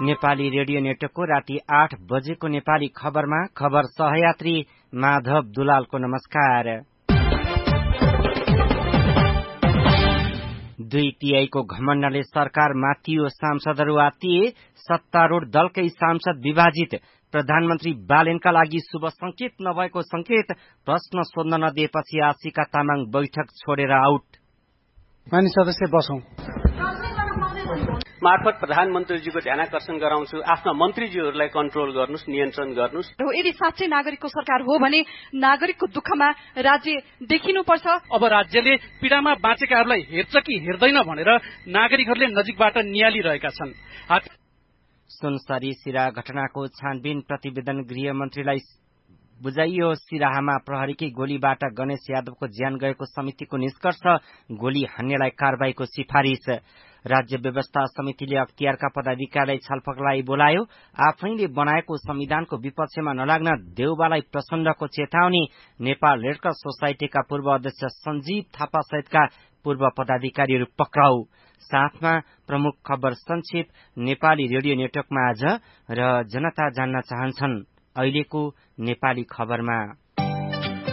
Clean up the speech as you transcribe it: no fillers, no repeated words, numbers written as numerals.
Nepali radio नेटवर्कको राति 8 बजेको नेपाली खबरमा खबर सहयात्री माधव दुलालको नमस्कार। 2 को घमण्डले सरकार माथियो, सांसदहरू आत्तिए, सत्तारूढ़ दलकै सांसद विभाजित, प्रधानमन्त्री बालेनका लागि शुभ संकेत नभएको संकेत, प्रश्न सोध्न नदिएपछि आशिका तामाङ बैठक छोडेर आउट। माननीय सदस्य बसौं। मार्फत प्रधानमन्त्रीजीको ध्यानाकर्षण गराउँछु, आफ्ना मन्त्रीजीहरूलाई कन्ट्रोल गर्नुस्, नियन्त्रण गर्नुस्। यदि साँच्चै नागरिकको सरकार हो भने नागरिकको दुःखमा राज्य देखिनुपर्छ। अब राज्यले पीडामा बाँचेकाहरूलाई हेर्छ कि हेर्दैन भनेर नागरिकहरूले नजिकबाट नियालिरहेका छन्। सुनसरी सिरा घटनाको छानबिन प्रतिवेदन गृहमन्त्रीलाई बुझाइयो। सिराहामा प्रहरीकै गोलीबाट गणेश यादवको ज्यान गएको समितिको निष्कर्ष, गोली हान्नेलाई कारबाहीको सिफारिस। राज्य व्यवस्था समितिले अख्तियारका पदाधिकारीलाई छलफललाई बोलायो। आफैले बनाएको संविधानको विपक्षमा नलाग्न देउबालाई प्रचण्डको चेतावनी। नेपाल रेडक्रस सोसाइटीका पूर्व अध्यक्ष सञ्जीव थापा सहितका पूर्व पदाधिकारीहरू पक्राउ। साथमा प्रमुख खबर संक्षेप नेपाली रेडियो नेटवर्कमा आज र जनता जान्न चाहन्छन् अहिलेको नेपाली खबरमा।